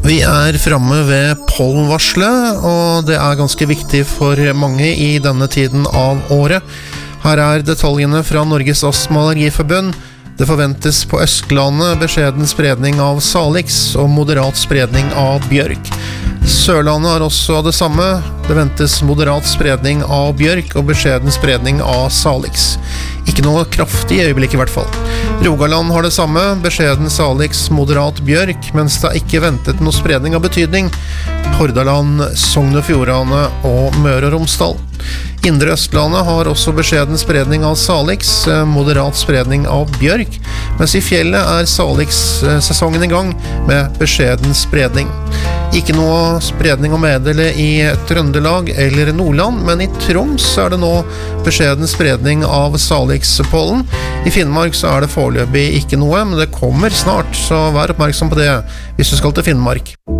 Vi fremme ved pollenvarselet, og det ganske viktig for mange i denne tiden av året. Her detaljene fra Norges Astma- og Allergiforbund. Det forventes på Østlandet beskjeden spredning av salix og moderat spredning av bjørk. Sørlandet har også det samme. Det ventes moderat spredning av bjørk og beskjeden spredning av salix. Ikke noe kraftig i øyeblikk i hvert fall. Rogaland har det samme, beskjeden salix, moderat bjørk, mens det ikke ventet noe spredning av betydning. Hordaland, Sogn og Fjordane og Møre og Romsdal. Indre Østlandet har også beskjeden spredning av salix, moderat spredning av bjørk, mens i fjellet salix-sesongen i gang med beskjeden spredning. Ikke noe spredning å meddele i Trøndelag eller Nordland, men i Troms det nå beskjeden spredning av salix-pollen. I Finnmark så det foreløpig ikke noe, men det kommer snart, så vær oppmerksom på det hvis du skal til Finnmark.